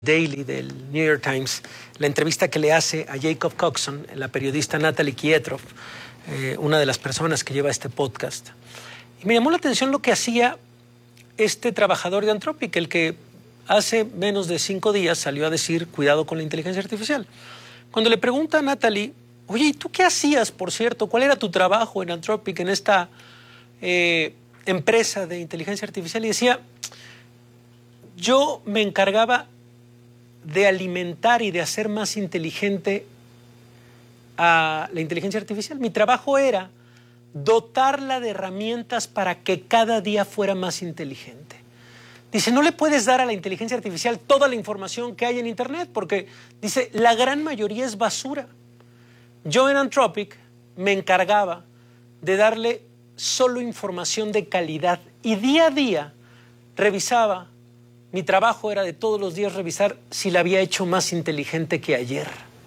Daily del New York Times, la entrevista que le hace a Jacob Coxon, la periodista Natalie Kietroff, una de las personas que lleva este podcast. Y me llamó la atención lo que hacía este trabajador de Anthropic, el que hace menos de 5 días salió a decir cuidado con la inteligencia artificial. Cuando le pregunta a Natalie, oye, ¿y tú qué hacías, por cierto? ¿Cuál era tu trabajo en Anthropic, en esta empresa de inteligencia artificial? Y decía, yo me encargaba de alimentar y de hacer más inteligente a la inteligencia artificial. Mi trabajo era dotarla de herramientas para que cada día fuera más inteligente. Dice, no le puedes dar a la inteligencia artificial toda la información que hay en Internet, porque, dice, la gran mayoría es basura. Yo en Anthropic me encargaba de darle solo información de calidad y día a día revisaba. Mi trabajo era de todos los días revisar si la había hecho más inteligente que ayer.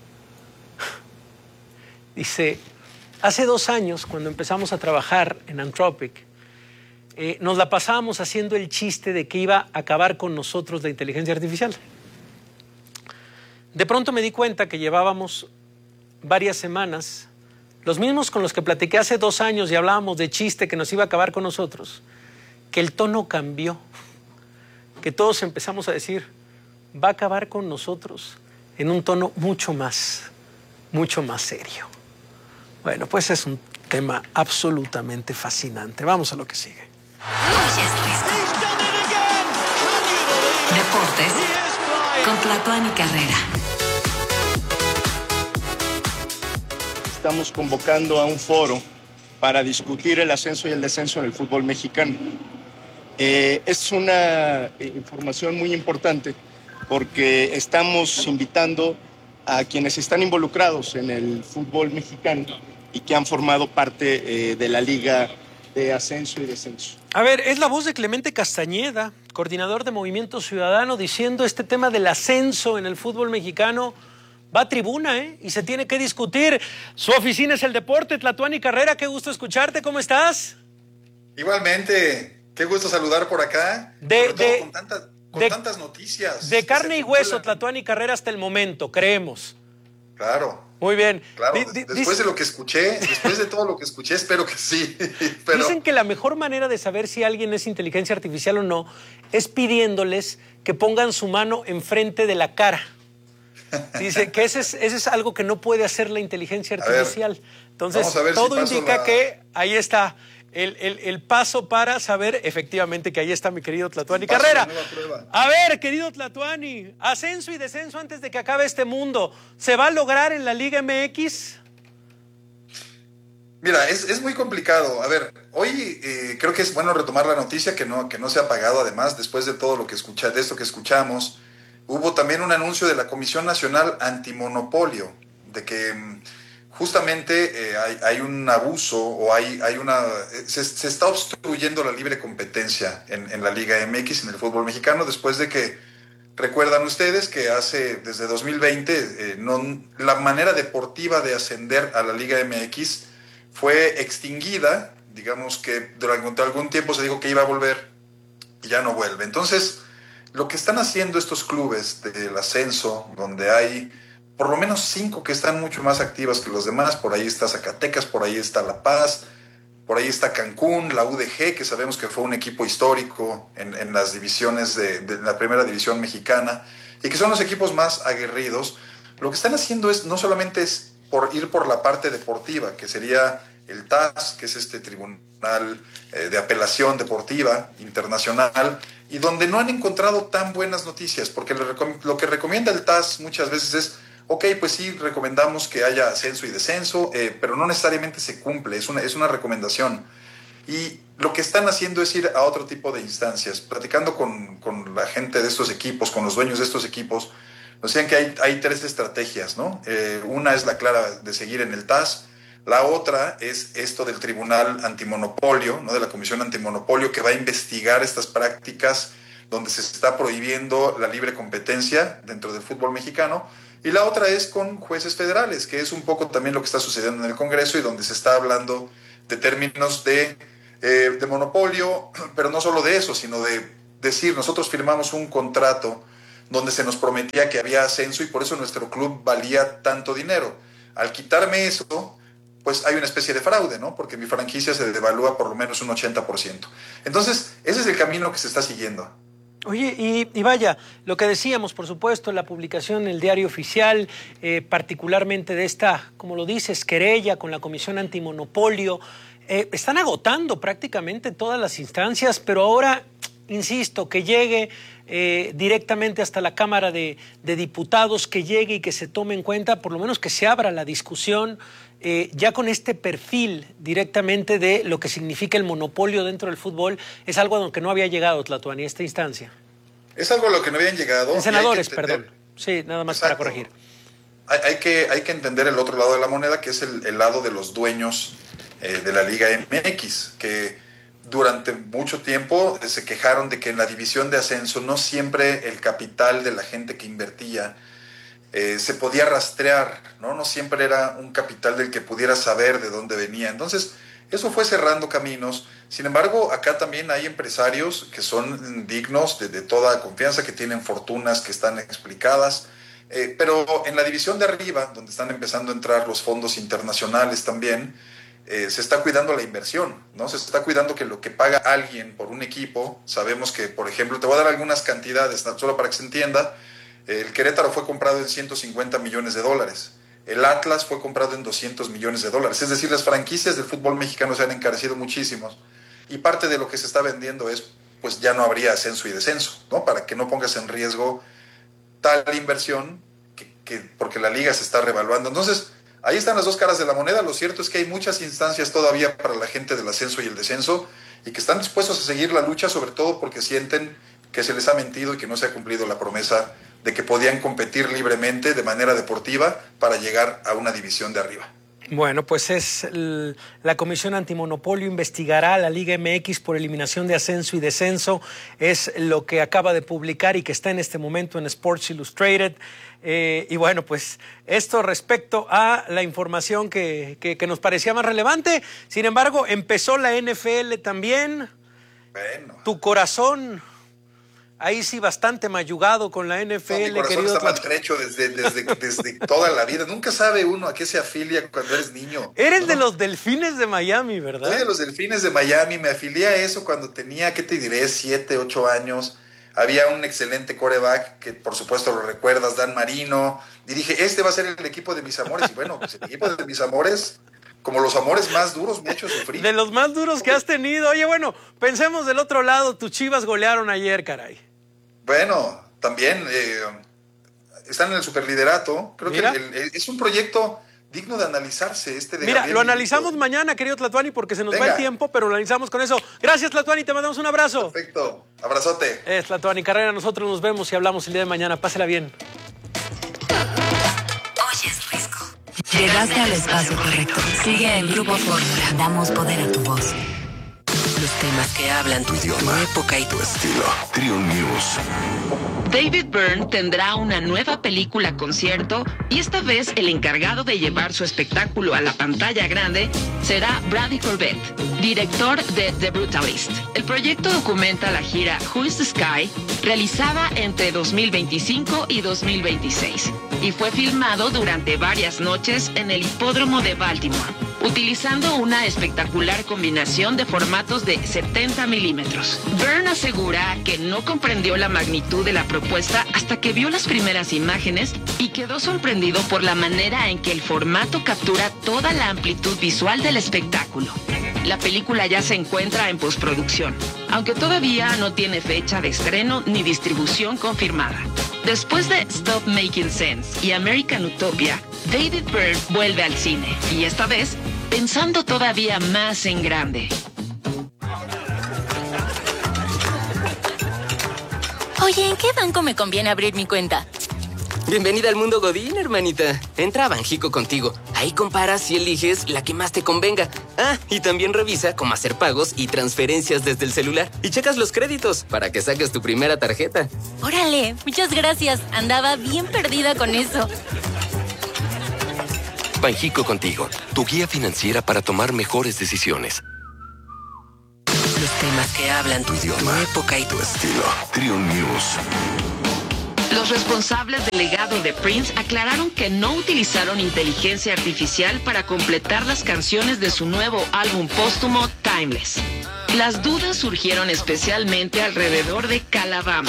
Dice, hace 2 años, cuando empezamos a trabajar en Anthropic, nos la pasábamos haciendo el chiste de que iba a acabar con nosotros la inteligencia artificial. De pronto me di cuenta que llevábamos varias semanas, los mismos con los que platiqué hace 2 años y hablábamos de chiste que nos iba a acabar con nosotros, que el tono cambió. Que todos empezamos a decir, va a acabar con nosotros en un tono mucho más serio. Bueno, pues es un tema absolutamente fascinante. Vamos a lo que sigue. Deportes con Tlatuani Carrera. Estamos convocando a un foro para discutir el ascenso y el descenso en el fútbol mexicano. Es una información muy importante porque estamos invitando a quienes están involucrados en el fútbol mexicano y que han formado parte de la Liga de Ascenso y Descenso. A ver, es la voz de Clemente Castañeda, coordinador de Movimiento Ciudadano, diciendo este tema del ascenso en el fútbol mexicano. Va a tribuna, y se tiene que discutir. Su oficina es el deporte. Tlatuani Carrera, qué gusto escucharte. ¿Cómo estás? Igualmente. Qué gusto saludar por acá, con tantas noticias. De carne y hueso, Tlatuani Carrera hasta el momento, creemos. Claro. Muy bien. Claro, después de lo que escuché, después de todo lo que escuché, espero que sí. Pero... Dicen que la mejor manera de saber si alguien es inteligencia artificial o no es pidiéndoles que pongan su mano enfrente de la cara. Dice que ese es algo que no puede hacer la inteligencia artificial. Entonces, todo indica que ahí está. El paso para saber efectivamente que ahí está mi querido Tlatuani Carrera. A ver, querido Tlatuani, ascenso y descenso antes de que acabe este mundo, ¿se va a lograr en la Liga MX? Mira, es muy complicado. A ver, hoy creo que es bueno retomar la noticia que no se ha apagado. Además, después de todo lo que de esto que escuchamos, hubo también un anuncio de la Comisión Nacional Antimonopolio de que justamente hay un abuso o se está obstruyendo la libre competencia en la Liga MX, en el fútbol mexicano, después de que, recuerdan ustedes que desde 2020 la manera deportiva de ascender a la Liga MX fue extinguida. Digamos que durante algún tiempo se dijo que iba a volver y ya no vuelve. Entonces, lo que están haciendo estos clubes del ascenso, donde hay por lo menos 5 que están mucho más activas que los demás. Por ahí está Zacatecas, por ahí está La Paz, por ahí está Cancún, la UDG, que sabemos que fue un equipo histórico en las divisiones de la primera división mexicana, y que son los equipos más aguerridos. Lo que están haciendo no solamente es ir por la parte deportiva, que sería el TAS, que es este tribunal de apelación deportiva internacional, y donde no han encontrado tan buenas noticias, porque lo que recomienda el TAS muchas veces es, ok, pues sí, recomendamos que haya ascenso y descenso, pero no necesariamente se cumple, es una recomendación. Y lo que están haciendo es ir a otro tipo de instancias. Platicando con la gente de estos equipos, con los dueños de estos equipos, nos decían que hay 3 estrategias, ¿no? Una es la clara de seguir en el TAS, la otra es esto del Tribunal Antimonopolio, ¿no? De la Comisión Antimonopolio, que va a investigar estas prácticas donde se está prohibiendo la libre competencia dentro del fútbol mexicano. Y la otra es con jueces federales, que es un poco también lo que está sucediendo en el Congreso y donde se está hablando de términos de monopolio, pero no solo de eso, sino de decir, nosotros firmamos un contrato donde se nos prometía que había ascenso y por eso nuestro club valía tanto dinero. Al quitarme eso, pues hay una especie de fraude, ¿no? Porque mi franquicia se devalúa por lo menos un 80%. Entonces, ese es el camino que se está siguiendo. Oye, y vaya, lo que decíamos, por supuesto, la publicación en el Diario Oficial, particularmente de esta, como lo dices, querella con la Comisión Antimonopolio, están agotando prácticamente todas las instancias, pero ahora, insisto, que llegue directamente hasta la Cámara de Diputados, que llegue y que se tome en cuenta, por lo menos que se abra la discusión ya con este perfil directamente de lo que significa el monopolio dentro del fútbol, es algo a lo que no había llegado, Tlatuani, esta instancia. Es algo a lo que no habían llegado. En senadores, perdón. Sí, nada más. Exacto. Para corregir. Hay que entender el otro lado de la moneda, que es el lado de los dueños de la Liga MX, que durante mucho tiempo se quejaron de que en la división de ascenso no siempre el capital de la gente que invertía se podía rastrear, ¿no? No siempre era un capital del que pudiera saber de dónde venía. Entonces, eso fue cerrando caminos. Sin embargo, acá también hay empresarios que son dignos de toda confianza, que tienen fortunas que están explicadas. Pero en la división de arriba, donde están empezando a entrar los fondos internacionales también, se está cuidando la inversión, ¿no? Se está cuidando que lo que paga alguien por un equipo, sabemos que, por ejemplo, te voy a dar algunas cantidades, solo para que se entienda. El Querétaro fue comprado en $150 millones. El Atlas fue comprado en $200 millones. Es decir, las franquicias del fútbol mexicano se han encarecido muchísimo. Y parte de lo que se está vendiendo es, pues ya no habría ascenso y descenso, ¿no? Para que no pongas en riesgo tal inversión porque la liga se está revaluando. Entonces, ahí están las dos caras de la moneda. Lo cierto es que hay muchas instancias todavía para la gente del ascenso y el descenso y que están dispuestos a seguir la lucha, sobre todo porque sienten que se les ha mentido y que no se ha cumplido la promesa de que podían competir libremente de manera deportiva para llegar a una división de arriba. Bueno, pues la Comisión Antimonopolio investigará a la Liga MX por eliminación de ascenso y descenso, es lo que acaba de publicar y que está en este momento en Sports Illustrated. Y bueno, pues esto respecto a la información que nos parecía más relevante. Sin embargo, empezó la NFL también. Bueno. Tu corazón... Ahí sí bastante mayugado con la NFL, mi corazón querido. Está maltrecho desde toda la vida. Nunca sabe uno a qué se afilia cuando eres niño. Eres, ¿no?, de los Delfines de Miami, ¿verdad? Soy de los Delfines de Miami. Me afilié a eso cuando tenía, ¿qué te diré? 7, 8 años. Había un excelente quarterback, que por supuesto lo recuerdas, Dan Marino. Y dije, este va a ser el equipo de mis amores. Y bueno, pues el equipo de mis amores... Como los amores más duros, mucho sufrí. De los más duros que has tenido. Oye, bueno, pensemos del otro lado. Tus Chivas golearon ayer, caray. Bueno, también están en el superliderato. Creo que es un proyecto digno de analizarse. Mira, lo analizamos mañana, querido Tlatuani, porque se nos va el tiempo, pero lo analizamos con eso. Gracias, Tlatuani, te mandamos un abrazo. Perfecto, abrazote. Es Tlatuani Carrera, nosotros nos vemos y hablamos el día de mañana. Pásela bien. Llegaste al espacio correcto. Sigue el Grupo Fórmula. Damos poder a tu voz. Los temas que hablan tu idioma, tu época y tu estilo. Trio News. David Byrne tendrá una nueva película concierto y esta vez el encargado de llevar su espectáculo a la pantalla grande será Brady Corbett, director de The Brutalist. El proyecto documenta la gira Who is the Sky, realizada entre 2025 y 2026, y fue filmado durante varias noches en el hipódromo de Baltimore, utilizando una espectacular combinación de formatos de 70 milímetros. Byrne asegura que no comprendió la magnitud de la propuesta hasta que vio las primeras imágenes y quedó sorprendido por la manera en que el formato captura toda la amplitud visual del espectáculo. La película ya se encuentra en postproducción, aunque todavía no tiene fecha de estreno ni distribución confirmada. Después de Stop Making Sense y American Utopia, David Byrne vuelve al cine, y esta vez pensando todavía más en grande. Oye, ¿en qué banco me conviene abrir mi cuenta? Bienvenida al mundo Godín, hermanita. Entra a Banxico Contigo. Ahí comparas y eliges la que más te convenga. Ah, y también revisa cómo hacer pagos y transferencias desde el celular. Y checas los créditos para que saques tu primera tarjeta. Órale, muchas gracias. Andaba bien perdida con eso. Banxico Contigo, tu guía financiera para tomar mejores decisiones. Los temas que hablan tu idioma, tu época y tu estilo. Trio News. Los responsables del legado de Prince aclararon que no utilizaron inteligencia artificial para completar las canciones de su nuevo álbum póstumo Timeless. Las dudas surgieron especialmente alrededor de Calabama,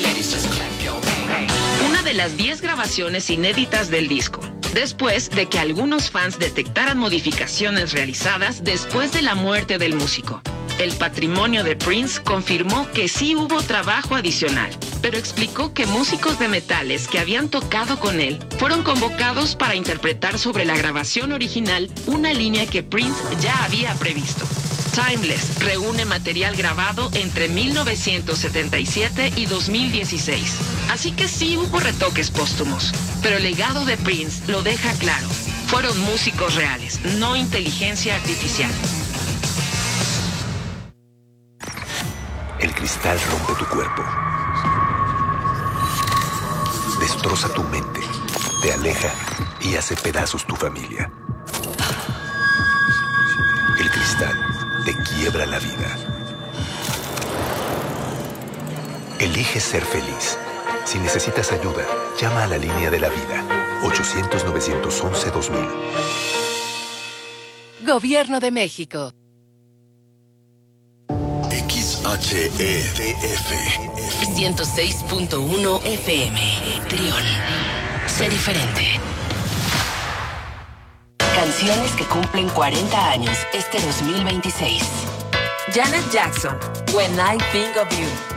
una de las 10 grabaciones inéditas del disco, después de que algunos fans detectaran modificaciones realizadas después de la muerte del músico. El patrimonio de Prince confirmó que sí hubo trabajo adicional, pero explicó que músicos de metales que habían tocado con él fueron convocados para interpretar sobre la grabación original una línea que Prince ya había previsto. Timeless reúne material grabado entre 1977 y 2016. Así que sí hubo retoques póstumos, pero el legado de Prince lo deja claro. Fueron músicos reales, no inteligencia artificial. El cristal rompe tu cuerpo. Destroza tu mente, te aleja y hace pedazos tu familia. El cristal te quiebra la vida. Elige ser feliz. Si necesitas ayuda, llama a la línea de la vida. 800-911-2000. Gobierno de México. XHEDF 106.1 FM. Trión. Sé diferente. Canciones que cumplen 40 años este 2026. Janet Jackson, When I Think of You.